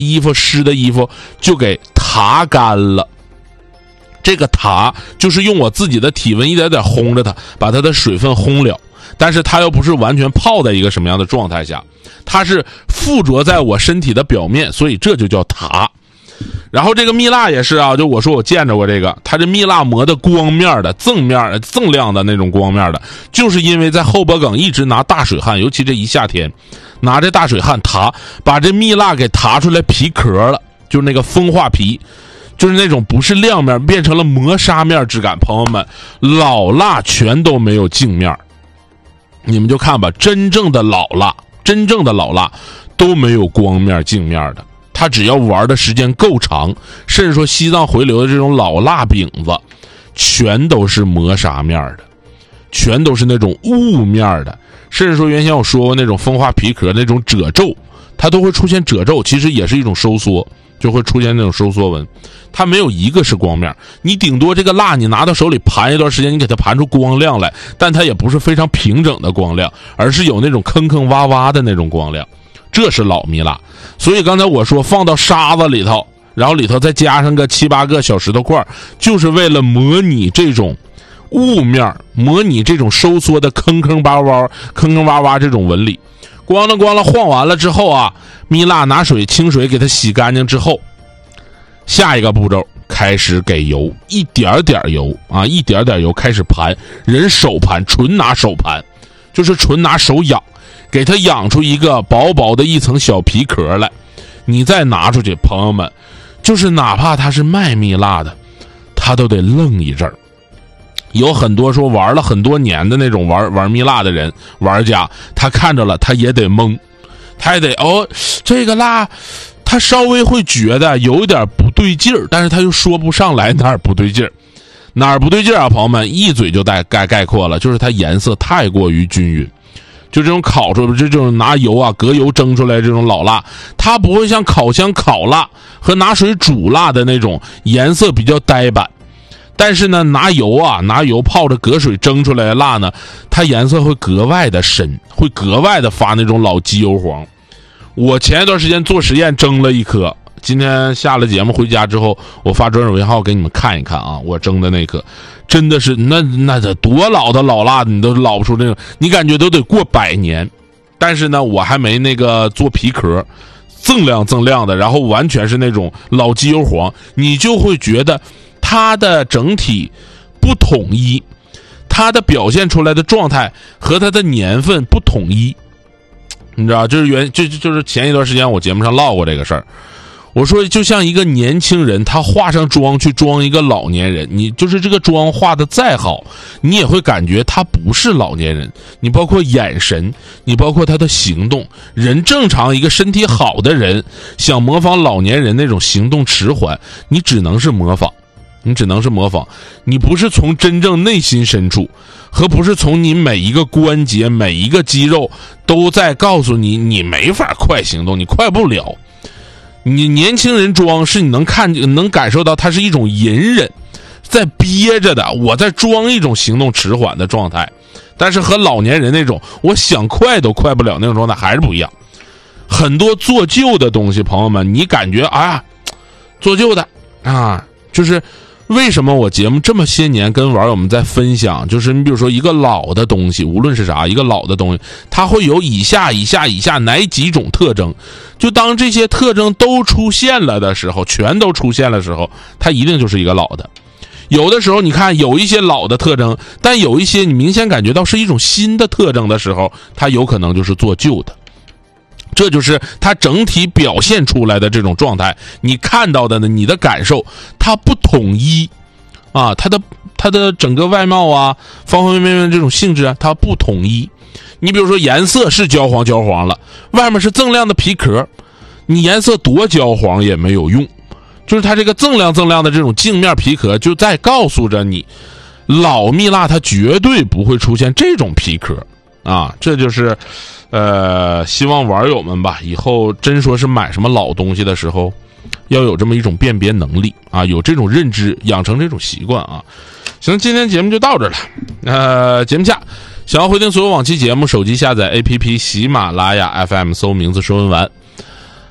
衣服湿的衣服就给塌干了。这个塌就是用我自己的体温一点点烘着它，把它的水分烘了，但是它又不是完全泡在一个什么样的状态下，它是附着在我身体的表面，所以这就叫塌。然后这个蜜蜡也是啊，就我说我见着过这个，它这蜜蜡磨的光面的锃亮的那种光面的，就是因为在后脖梗一直拿大水汗，尤其这一夏天拿这大水汗塌，把这蜜蜡给塌出来皮壳了，就是那个风化皮，就是那种不是亮面变成了磨砂面质感。朋友们，老蜡全都没有镜面，你们就看吧，真正的老蜡都没有光面镜面的。它只要玩的时间够长，甚至说西藏回流的这种老蜡饼子，全都是磨砂面的，全都是那种雾面的，甚至说原先我说过那种风化皮壳那种褶皱，它都会出现褶皱，其实也是一种收缩，就会出现那种收缩纹。它没有一个是光面，你顶多这个蜡你拿到手里盘一段时间，你给它盘出光亮来，但它也不是非常平整的光亮，而是有那种坑坑洼洼的那种光亮，这是老蜜蜡。所以刚才我说放到沙子里头，然后里头再加上个7、8个小石头块，就是为了模拟这种雾面，模拟这种收缩的坑坑洼洼这种纹理。咣啷晃完了之后啊，蜜蜡拿清水给它洗干净之后，下一个步骤开始给油，一点点油啊，一点点油开始盘，人手盘，纯拿手盘，就是纯拿手养，给它养出一个薄薄的一层小皮壳来，你再拿出去，朋友们，就是哪怕他是卖蜜蜡的，他都得愣一阵儿。有很多说玩了很多年的那种玩蜜蜡的人玩家，他看着了他也得懵，他也得这个蜡他稍微会觉得有点不对劲儿，但是他又说不上来哪儿不对劲儿。哪儿不对劲儿啊，朋友们，一嘴就概括了，就是它颜色太过于均匀。就这种烤出这种拿油啊隔油蒸出来这种老蜡，它不会像烤箱烤蜡和拿水煮蜡的那种颜色比较呆板，但是呢拿油泡着隔水蒸出来的蜡呢，它颜色会格外的深，会格外的发那种老机油黄。我前一段时间做实验蒸了一颗，今天下了节目回家之后，我发专属微号给你们看一看啊，我蒸的那颗真的是那得多老的老蜡你都老不出这种，你感觉都得过100年。但是呢我还没那个做皮壳锃亮的，然后完全是那种老机油黄，你就会觉得它的整体不统一，它的表现出来的状态和它的年份不统一。你知道，就是前一段时间我节目上唠过这个事儿，我说就像一个年轻人他化上妆去装一个老年人，你就是这个妆化的再好，你也会感觉他不是老年人。你包括眼神，你包括他的行动，人正常一个身体好的人想模仿老年人那种行动迟缓，你只能是模仿，你不是从真正内心深处，和不是从你每一个关节每一个肌肉都在告诉你你没法快行动，你快不了。你年轻人装是你能感受到它是一种隐忍在憋着的，我在装一种行动迟缓的状态，但是和老年人那种我想快都快不了那种状态还是不一样。很多做旧的东西，朋友们，你感觉做旧的啊，就是为什么我节目这么些年跟网友们在分享，就是你比如说一个老的东西，无论是啥，一个老的东西它会有以下哪几种特征，就当这些特征都出现了的时候，全都出现了的时候，它一定就是一个老的。有的时候你看有一些老的特征，但有一些你明显感觉到是一种新的特征的时候，它有可能就是做旧的。这就是它整体表现出来的这种状态，你看到的呢，你的感受它不统一啊，它的整个外貌啊，方方面面这种性质啊，它不统一。你比如说颜色是焦黄了，外面是锃亮的皮壳，你颜色多焦黄也没有用，就是它这个锃亮的这种镜面皮壳就在告诉着你，老蜜蜡它绝对不会出现这种皮壳啊。这就是希望网友们吧，以后真说是买什么老东西的时候要有这么一种辨别能力啊，有这种认知，养成这种习惯啊。行，今天节目就到这了。节目下想要回听所有往期节目，手机下载 APP 喜马拉雅 FM 搜名字说文玩。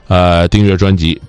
订阅专辑。